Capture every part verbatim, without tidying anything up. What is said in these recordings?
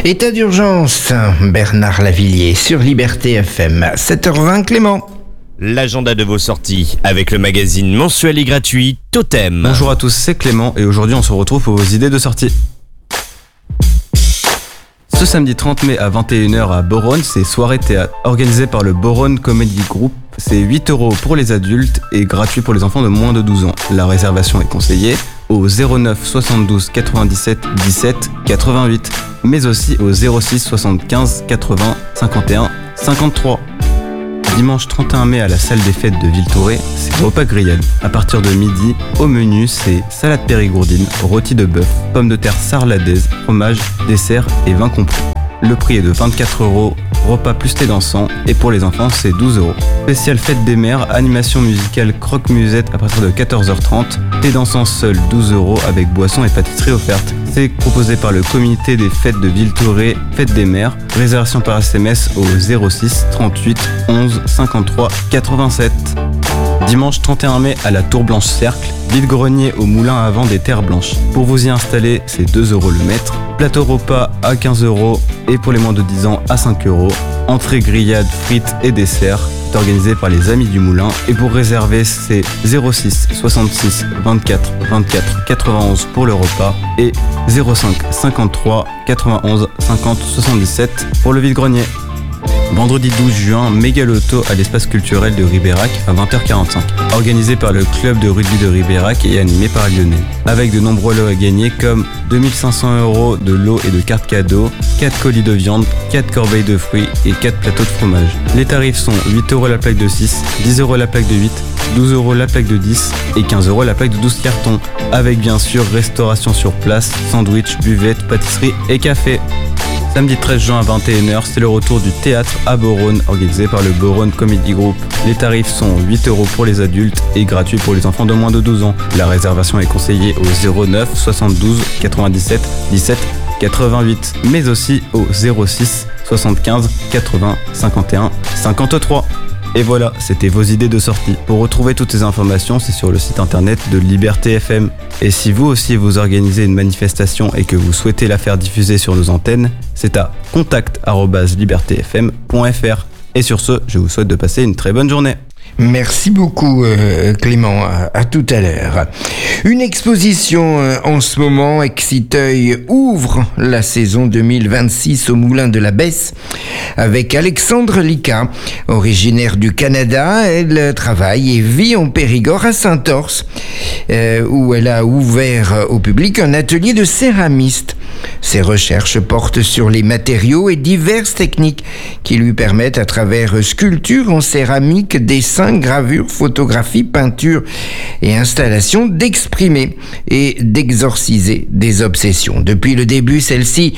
État d'urgence, Bernard Lavillier sur Liberté F M, sept heures vingt, Clément. L'agenda de vos sorties avec le magazine mensuel et gratuit Totem. Bonjour à tous, c'est Clément et aujourd'hui on se retrouve pour vos idées de sortie. Ce samedi trente mai à vingt et une heures à Boronne, c'est soirée théâtre organisée par le Boronne Comedy Group. C'est huit euros pour les adultes et gratuit pour les enfants de moins de douze ans. La réservation est conseillée au zéro neuf soixante-douze quatre-vingt-dix-sept dix-sept quatre-vingt-huit, mais aussi au zéro six soixante-quinze quatre-vingts cinquante et un cinquante-trois. Dimanche trente et un mai à la salle des fêtes de Villetoré, c'est repas grillade. À partir de midi, au menu, c'est salade périgourdine, rôti de bœuf, pommes de terre sarladaise, fromage, dessert et vin compris. Le prix est de vingt-quatre euros, repas plus thé dansant, et pour les enfants, c'est douze euros. Spécial fête des mères, animation musicale croque-musette à partir de quatorze heures trente, thé dansant seul douze euros avec boisson et pâtisserie offerte. C'est proposé par le comité des fêtes de Villetoré, fête des mères. Réservation par S M S au zéro six trente-huit onze cinquante-trois quatre-vingt-sept. Dimanche trente et un mai à la Tour Blanche Cercle, vide-grenier au moulin à vent des Terres Blanches. Pour vous y installer, c'est deux euros le mètre. Plateau repas à quinze euros et pour les moins de dix ans à cinq euros. Entrée grillade, frites et desserts. C'est organisé par les Amis du Moulin et pour réserver, c'est zéro six soixante-six vingt-quatre vingt-quatre quatre-vingt-onze pour le repas et zéro cinq cinquante-trois quatre-vingt-onze cinquante soixante-dix-sept pour le vide-grenier. Vendredi douze juin, méga loto à l'espace culturel de Ribérac à vingt heures quarante-cinq. Organisé par le club de rugby de Ribérac et animé par Lionel. Avec de nombreux lots à gagner comme deux mille cinq cents euros de lots et de cartes cadeaux, quatre colis de viande, quatre corbeilles de fruits et quatre plateaux de fromage. Les tarifs sont huit euros la plaque de six, dix euros la plaque de huit, douze euros la plaque de dix et quinze euros la plaque de douze cartons. Avec bien sûr restauration sur place, sandwich, buvette, pâtisserie et café. Samedi treize juin à vingt et une heures, c'est le retour du théâtre à Boronne, organisé par le Boronne Comedy Group. Les tarifs sont huit euros pour les adultes et gratuits pour les enfants de moins de douze ans. La réservation est conseillée au zéro neuf soixante-douze quatre-vingt-dix-sept dix-sept quatre-vingt-huit, mais aussi au zéro six soixante-quinze quatre-vingts cinquante et un cinquante-trois. Et voilà, c'était vos idées de sortie. Pour retrouver toutes ces informations, c'est sur le site internet de Liberté F M. Et si vous aussi vous organisez une manifestation et que vous souhaitez la faire diffuser sur nos antennes, c'est à contact arobase liberté f m point f r. Et sur ce, je vous souhaite de passer une très bonne journée. Merci beaucoup euh, Clément, à, à tout à l'heure. Une exposition euh, en ce moment, Exciteuil ouvre la saison deux mille vingt-six au Moulin de la Besse avec Alexandre Lika, originaire du Canada. Elle travaille et vit en Périgord à Saint-Orse, euh, où elle a ouvert au public un atelier de céramiste. Ses recherches portent sur les matériaux et diverses techniques qui lui permettent, à travers sculptures en céramique, dessins, gravures, photographies, peintures et installations, d'exprimer et d'exorciser des obsessions. Depuis le début, celle-ci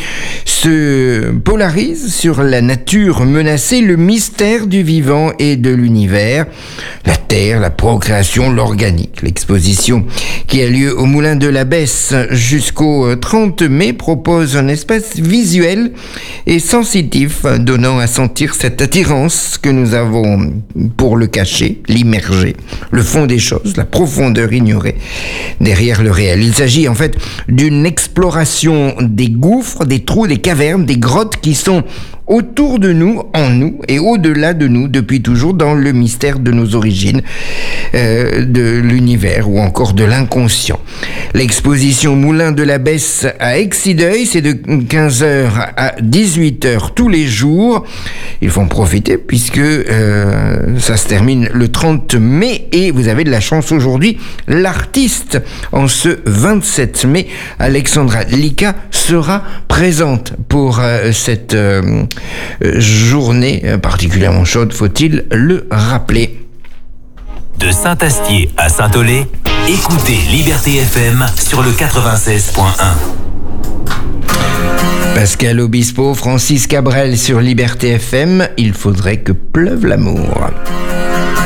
se polarise sur la nature menacée, le mystère du vivant et de l'univers, la terre, la procréation, l'organique. L'exposition qui a lieu au Moulin de la Besse jusqu'au trente mai propose un espace visuel et sensitif donnant à sentir cette attirance que nous avons pour le cacher, l'immerger, le fond des choses, la profondeur ignorée derrière le réel. Il s'agit en fait d'une exploration des gouffres, des trous, des cavernes, des grottes qui sont autour de nous, en nous et au-delà de nous depuis toujours, dans le mystère de nos origines, euh, de l'univers ou encore de l'inconscient. L'exposition Moulin de la Besse à Exciteuil, c'est de quinze heures à dix-huit heures tous les jours. Il faut en profiter puisque euh, ça se termine le trente mai et vous avez de la chance aujourd'hui. L'artiste en ce vingt-sept mai, Alexandra Lika, sera présente pour euh, cette euh, journée particulièrement chaude, faut-il le rappeler. De Saint-Astier à Saint-Olé, écoutez Liberté F M sur le quatre-vingt-seize point un. Pascal Obispo, Francis Cabrel sur Liberté F M, il faudrait que pleuve l'amour.